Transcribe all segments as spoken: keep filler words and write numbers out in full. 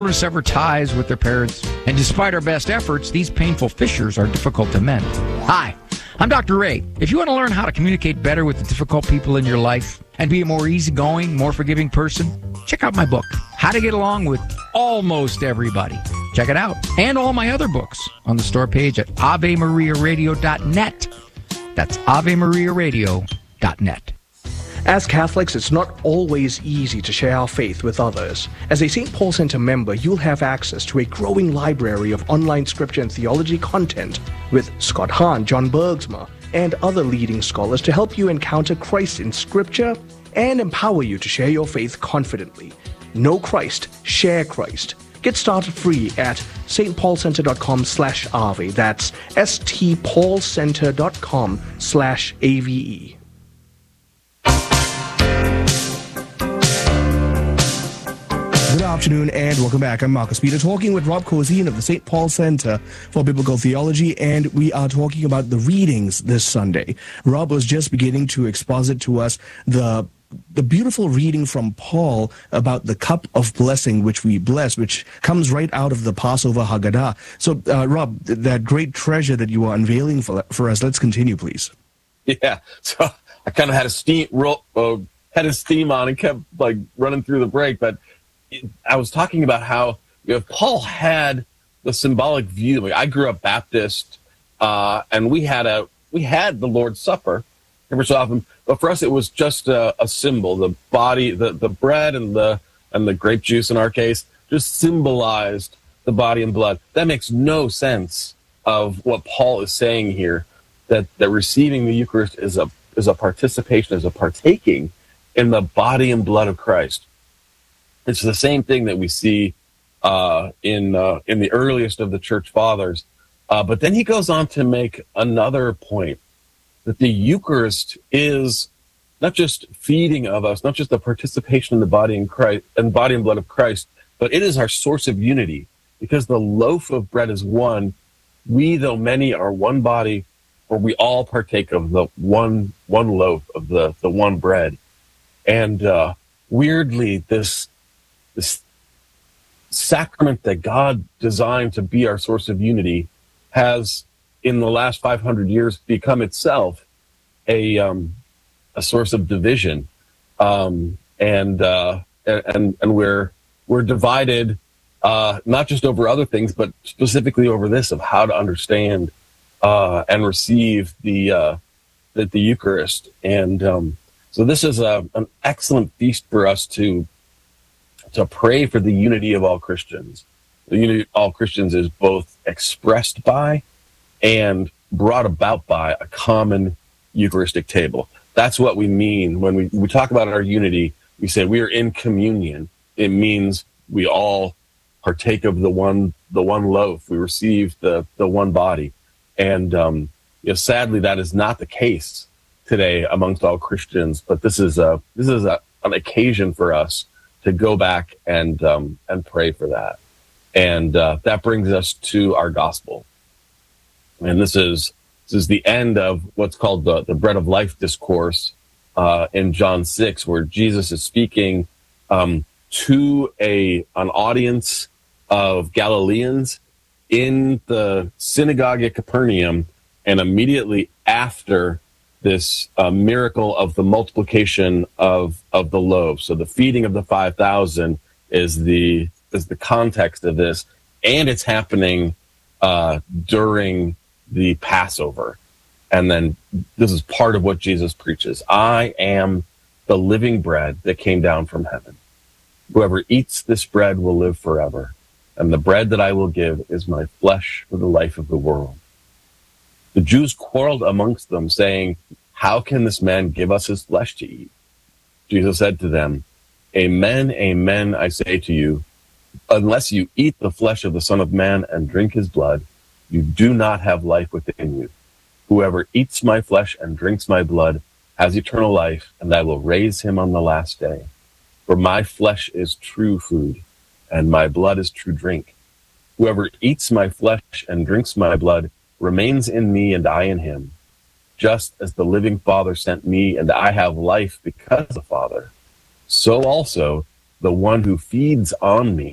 to sever ties with their parents, and despite our best efforts, these painful fissures are difficult to mend. Hi, I'm Doctor Ray. If you want to learn how to communicate better with the difficult people in your life and be a more easygoing, more forgiving person, check out my book, How to Get Along with Almost Everybody. Check it out. And all my other books on the store page at ave maria radio dot net. That's ave maria radio dot net. As Catholics, it's not always easy to share our faith with others. As a Saint Paul Center member, you'll have access to a growing library of online scripture and theology content with Scott Hahn, John Bergsma, and other leading scholars to help you encounter Christ in scripture and empower you to share your faith confidently. Know Christ, share Christ. Get started free at stpaulcenter.com slash ave. That's stpaulcenter.com slash ave. Good afternoon and welcome back. I'm Marcus Peter, talking with Rob Cozine of the Saint Paul Center for Biblical Theology, and we are talking about the readings this Sunday. Rob was just beginning to exposit to us the the beautiful reading from Paul about the cup of blessing which we bless, which comes right out of the Passover Haggadah. So, uh, Rob, that great treasure that you are unveiling for, for us, let's continue, please. Yeah, so I kind of had a steam roll, uh, had a steam on and kept like running through the break, but I was talking about how, you know, Paul had the symbolic view. Like, I grew up Baptist, uh, and we had a we had the Lord's Supper every so often, but for us it was just a, a symbol. The body, the, the bread and the and the grape juice in our case, just symbolized the body and blood. That makes no sense of what Paul is saying here. That that receiving the Eucharist is a is a participation, is a partaking in the body and blood of Christ. It's the same thing that we see uh, in uh, in the earliest of the church fathers. Uh, but then he goes on to make another point, that the Eucharist is not just feeding of us, not just the participation in the body and Christ and body and blood of Christ, but it is our source of unity, because the loaf of bread is one. We, though many, are one body, or we all partake of the one one loaf of the the one bread. And uh, weirdly, this. This sacrament that God designed to be our source of unity has, in the last five hundred years, become itself a um, a source of division, um, and uh, and and we're we're divided uh, not just over other things, but specifically over this, of how to understand uh, and receive the uh, the, the Eucharist. And um, so this is a, an excellent feast for us to. to pray for the unity of all Christians. The unity of all Christians is both expressed by and brought about by a common Eucharistic table. That's what we mean when we, we talk about our unity. We say we are in communion. It means we all partake of the one the one loaf. We receive the the one body. And um, you know, sadly, that is not the case today amongst all Christians. But this is a this is a, an occasion for us to go back and um, and pray for that. And uh, that brings us to our gospel. And this is this is the end of what's called the, the bread of life discourse uh, in John six, where Jesus is speaking um, to a an audience of Galileans in the synagogue at Capernaum, and immediately after this uh, miracle of the multiplication of of the loaves. So the feeding of the five thousand is the is the context of this, and it's happening uh, during the Passover. And then this is part of what Jesus preaches. I am the living bread that came down from heaven. Whoever eats this bread will live forever, and the bread that I will give is my flesh for the life of the world. The Jews quarreled amongst them, saying, how can this man give us his flesh to eat? Jesus said to them, amen, amen, I say to you, unless you eat the flesh of the Son of Man and drink his blood, you do not have life within you. Whoever eats my flesh and drinks my blood has eternal life, and I will raise him on the last day. For my flesh is true food, and my blood is true drink. Whoever eats my flesh and drinks my blood remains in me and I in him. Just as the living Father sent me, and I have life because of the Father, so also the one who feeds on me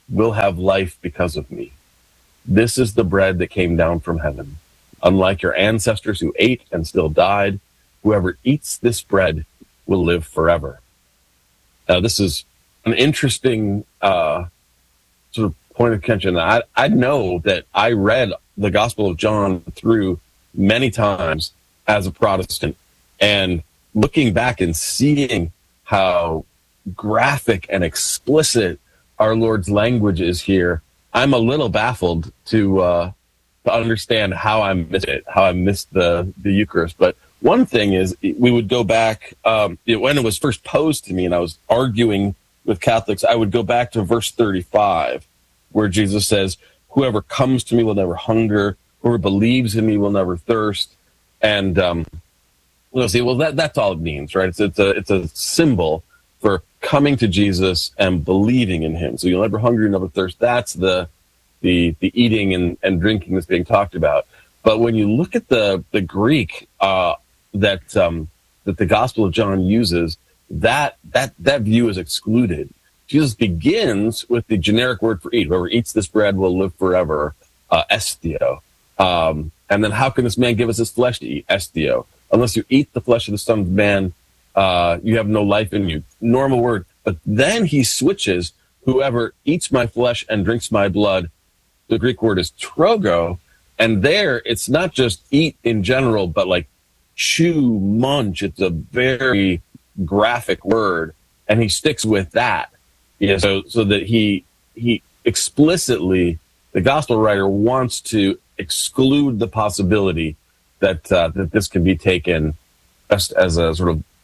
will have life because of me. This is the bread that came down from heaven. Unlike your ancestors who ate and still died, whoever eats this bread will live forever. Now, this is an interesting uh, sort of point of contention. I, I know that I read the Gospel of John through many times as a Protestant, and looking back and seeing how graphic and explicit our Lord's language is here, I'm a little baffled to uh, to understand how I missed it, how I missed the, the Eucharist. But one thing is, we would go back, um, it, when it was first posed to me and I was arguing with Catholics, I would go back to verse thirty-five, where Jesus says, whoever comes to me will never hunger, whoever believes in me will never thirst. And um, we'll see, well, that, that's all it means, right? It's, it's, a, it's a symbol for coming to Jesus and believing in him. So you'll never hunger, you'll never thirst. That's the the the eating and, and drinking that's being talked about. But when you look at the the Greek uh, that um, that the Gospel of John uses, that that that view is excluded. Jesus begins with the generic word for eat. Whoever eats this bread will live forever, uh, esthio. Um, and then how can this man give us his flesh to eat? Esthio. Unless you eat the flesh of the Son of Man, uh, you have no life in you. Normal word. But then he switches, whoever eats my flesh and drinks my blood. The Greek word is trogo. And there, it's not just eat in general, but like chew, munch. It's a very graphic word. And he sticks with that. Yeah, so so that he he explicitly, the gospel writer wants to exclude the possibility that uh, that this can be taken just as a sort of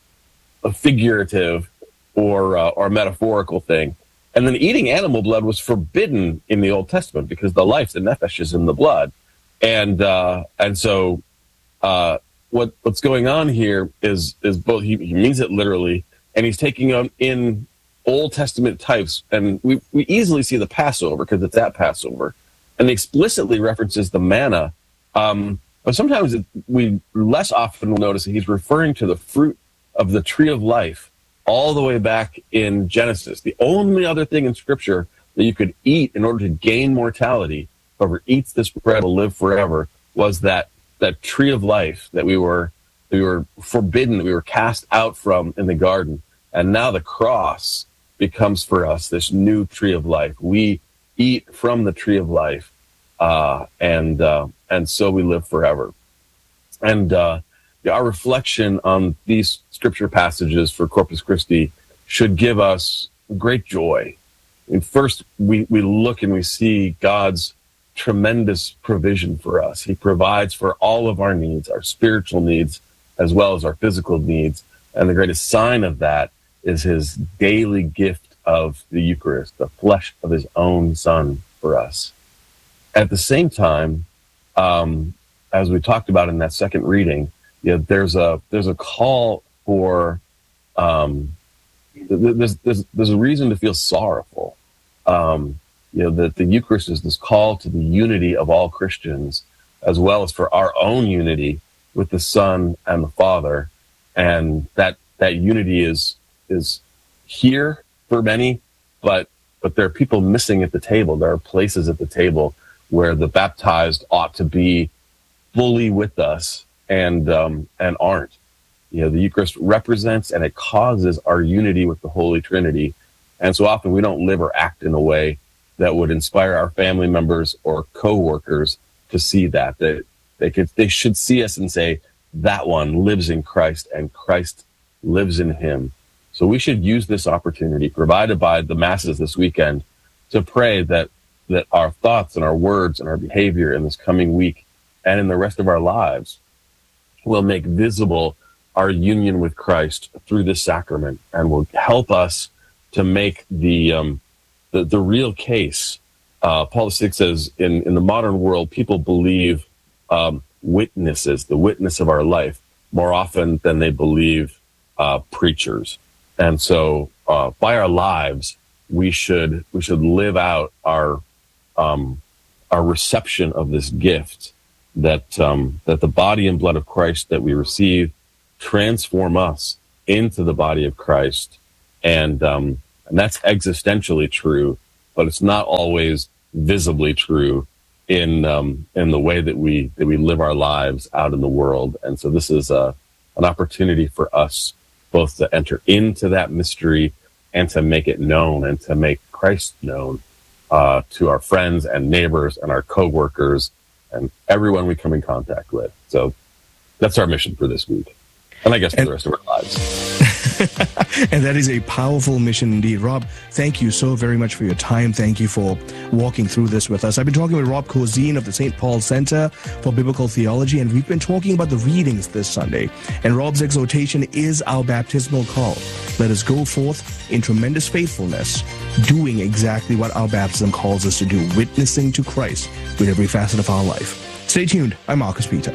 a figurative or uh, or metaphorical thing. And then eating animal blood was forbidden in the Old Testament because the life, the nefesh, is in the blood. And uh, and so uh, what what's going on here is is both he, he means it literally, and he's taking on in Old Testament types, and we, we easily see the Passover because it's at Passover, and he explicitly references the manna. Um, but sometimes it, we less often will notice that he's referring to the fruit of the tree of life all the way back in Genesis. The only other thing in Scripture that you could eat in order to gain mortality, whoever eats this bread will live forever, was that that tree of life that we were we were forbidden, that we were cast out from in the garden, and now the cross becomes for us this new tree of life. We eat from the tree of life, uh, and uh, and so we live forever. And uh, our reflection on these scripture passages for Corpus Christi should give us great joy. And first, we, we look and we see God's tremendous provision for us. He provides for all of our needs, our spiritual needs, as well as our physical needs. And the greatest sign of that is his daily gift of the Eucharist, the flesh of his own Son for us. At the same time, um, as we talked about in that second reading, you know, there's a there's a call for um, there's, there's there's a reason to feel sorrowful. Um, you know, that the Eucharist is this call to the unity of all Christians, as well as for our own unity with the Son and the Father, and that that unity is is here for many, but but there are people missing at the table. There are places at the table where the baptized ought to be fully with us and um, and aren't. You know, the Eucharist represents and it causes our unity with the Holy Trinity, and so often we don't live or act in a way that would inspire our family members or co-workers to see that that they could they should see us and say, that one lives in Christ and Christ lives in him. So we should use this opportunity provided by the masses this weekend to pray that that our thoughts and our words and our behavior in this coming week and in the rest of our lives will make visible our union with Christ through this sacrament, and will help us to make the um, the, the real case. Uh, Paul the Sixth says, in, in the modern world, people believe um, witnesses, the witness of our life, more often than they believe uh, preachers. And so uh, by our lives, we should we should live out our um, our reception of this gift, that um, that the body and blood of Christ that we receive transform us into the body of Christ. And um, and that's existentially true, but it's not always visibly true in um, in the way that we that we live our lives out in the world. And so this is a, an opportunity for us both to enter into that mystery and to make it known and to make Christ known uh, to our friends and neighbors and our coworkers and everyone we come in contact with. So that's our mission for this week. And I guess for and, the rest of our lives. And that is a powerful mission indeed. Rob, thank you so very much for your time. Thank you for walking through this with us. I've been talking with Rob Cozine of the Saint Paul Center for Biblical Theology, and we've been talking about the readings this Sunday. And Rob's exhortation is our baptismal call. Let us go forth in tremendous faithfulness, doing exactly what our baptism calls us to do, witnessing to Christ with every facet of our life. Stay tuned. I'm Marcus Peter.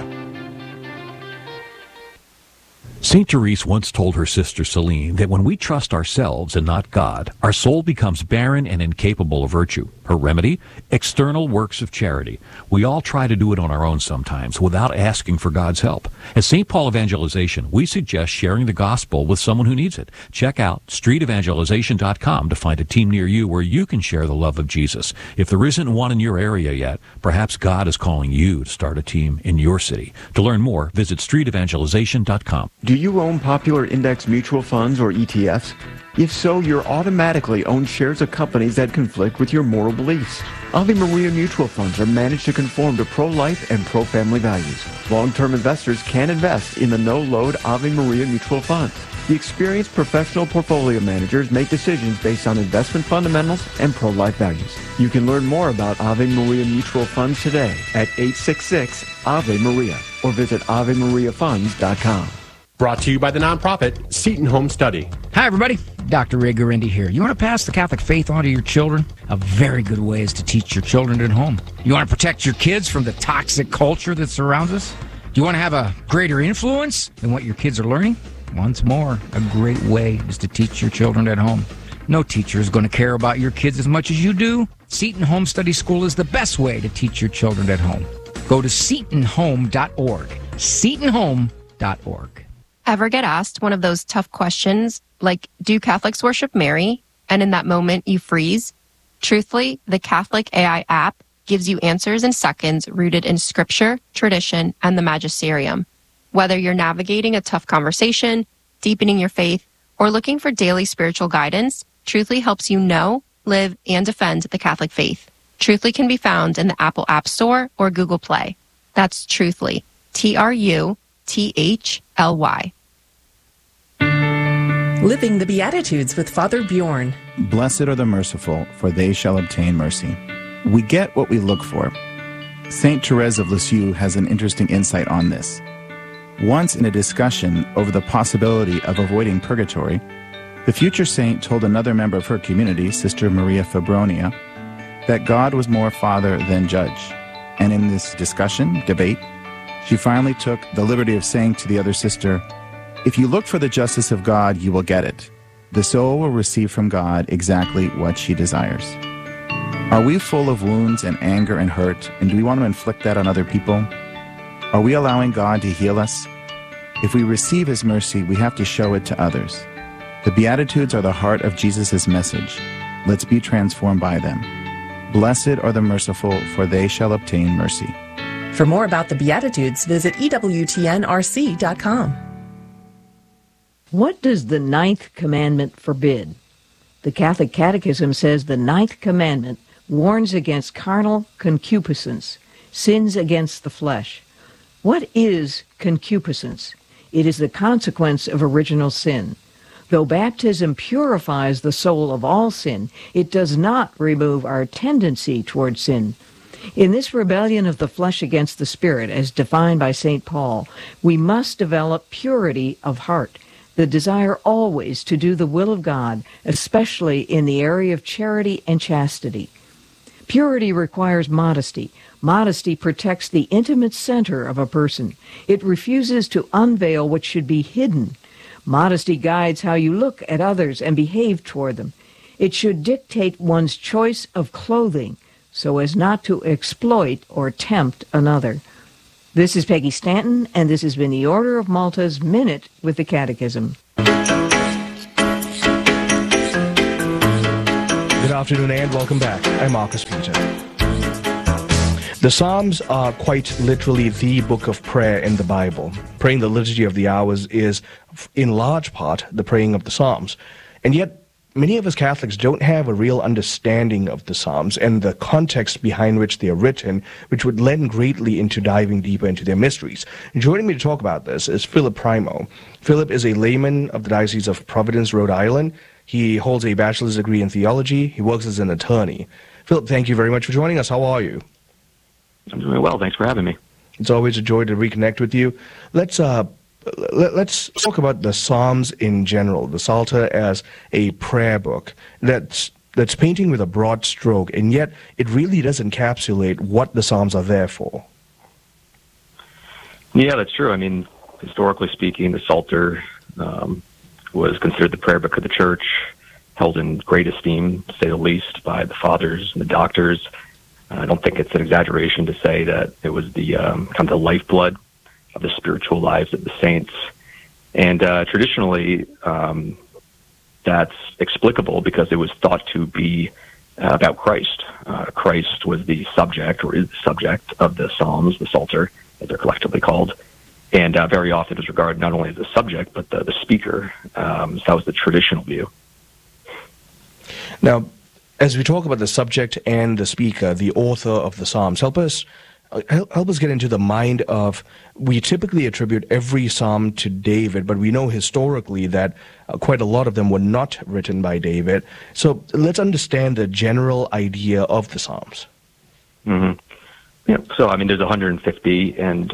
Saint Therese once told her sister Celine that when we trust ourselves and not God, our soul becomes barren and incapable of virtue. Her remedy? External works of charity. We all try to do it on our own sometimes without asking for God's help. At Saint Paul Evangelization, we suggest sharing the gospel with someone who needs it. Check out street evangelization dot com to find a team near you where you can share the love of Jesus. If there isn't one in your area yet, perhaps God is calling you to start a team in your city. To learn more, visit street evangelization dot com. Do you own popular index mutual funds or E T Fs? If so, you're automatically own shares of companies that conflict with your moral beliefs. Ave Maria mutual funds are managed to conform to pro-life and pro-family values. Long-term investors can invest in the no-load Ave Maria mutual funds. The experienced professional portfolio managers make decisions based on investment fundamentals and pro-life values. You can learn more about Ave Maria mutual funds today at eight six six Ave Maria or visit ave maria funds dot com. Brought to you by the nonprofit Seton Home Study. Hi, everybody. Doctor Ray Guarendi here. You want to pass the Catholic faith on to your children? A very good way is to teach your children at home. You want to protect your kids from the toxic culture that surrounds us? Do you want to have a greater influence in what your kids are learning? Once more, a great way is to teach your children at home. No teacher is going to care about your kids as much as you do. Seton Home Study School is the best way to teach your children at home. Go to seton home dot org. seton home dot org. Ever get asked one of those tough questions like, do Catholics worship Mary? And in that moment you freeze? Truthfully, the Catholic A I app gives you answers in seconds rooted in scripture, tradition, and the magisterium. Whether you're navigating a tough conversation, deepening your faith, or looking for daily spiritual guidance, Truthfully helps you know, live, and defend the Catholic faith. Truthfully can be found in the Apple App Store or Google Play. That's Truthfully. T R U T H L Y. Living the Beatitudes with Father Bjorn. Blessed are the merciful, for they shall obtain mercy. We get what we look for. Saint Therese of Lisieux has an interesting insight on this. Once in a discussion over the possibility of avoiding purgatory, the future saint told another member of her community, Sister Maria Fabronia, that God was more father than judge. And in this discussion, debate, she finally took the liberty of saying to the other sister, if you look for the justice of God, you will get it. The soul will receive from God exactly what she desires. Are we full of wounds and anger and hurt, and do we want to inflict that on other people? Are we allowing God to heal us? If we receive his mercy, we have to show it to others. The Beatitudes are the heart of Jesus' message. Let's be transformed by them. Blessed are the merciful, for they shall obtain mercy. For more about the Beatitudes, visit E W T N R C dot com. What does the ninth commandment forbid? The Catholic Catechism says the ninth commandment warns against carnal concupiscence, sins against the flesh. What is concupiscence? It is the consequence of original sin. Though baptism purifies the soul of all sin, it does not remove our tendency toward sin. In this rebellion of the flesh against the spirit, as defined by Saint Paul, we must develop purity of heart, the desire always to do the will of God, especially in the area of charity and chastity. Purity requires modesty. Modesty protects the intimate center of a person. It refuses to unveil what should be hidden. Modesty guides how you look at others and behave toward them. It should dictate one's choice of clothing so as not to exploit or tempt another. This is Peggy Stanton, and this has been the Order of Malta's Minute with the Catechism. Good afternoon and welcome back. I'm Marcus Peter. The Psalms are quite literally the book of prayer in the Bible. Praying the Liturgy of the Hours is, in large part, the praying of the Psalms. And yet, many of us Catholics don't have a real understanding of the Psalms and the context behind which they are written, which would lend greatly into diving deeper into their mysteries. And joining me to talk about this is Philip Primo. Philip is a layman of the Diocese of Providence, Rhode Island. He holds a bachelor's degree in theology. He works as an attorney. Philip, thank you very much for joining us. How are you? I'm doing well. Thanks for having me. It's always a joy to reconnect with you. Let's uh, let, let's talk about the Psalms in general, the Psalter as a prayer book that's that's painting with a broad stroke, and yet it really does encapsulate what the Psalms are there for. Yeah, that's true. I mean, historically speaking, the Psalter um, was considered the prayer book of the Church, held in great esteem, to say the least, by the fathers and the doctors. I don't think it's an exaggeration to say that it was the um, kind of the lifeblood of the spiritual lives of the saints. And uh, traditionally, um, that's explicable because it was thought to be uh, about Christ. Uh, Christ was the subject, or is the subject, of the Psalms, the Psalter, as they're collectively called. And uh, very often is regarded not only as the subject, but the, the speaker. Um, so that was the traditional view. Now, as we talk about the subject and the speaker, the author of the Psalms, help us help, help us get into the mind of, we typically attribute every psalm to David, but we know historically that uh, quite a lot of them were not written by David. So let's understand the general idea of the Psalms. Mm-hmm. Yeah. So, I mean, there's one hundred fifty, and